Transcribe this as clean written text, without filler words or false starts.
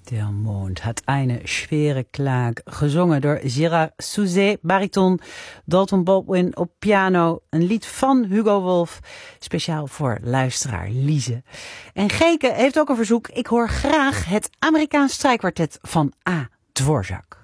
Der Mond hat eine schwere Klag, gezongen door Gérard Souzet, bariton, Dalton Baldwin op piano, een lied van Hugo Wolf, speciaal voor luisteraar Lize. En Geke heeft ook een verzoek, ik hoor graag het Amerikaans strijkkwartet van A. Dvorak.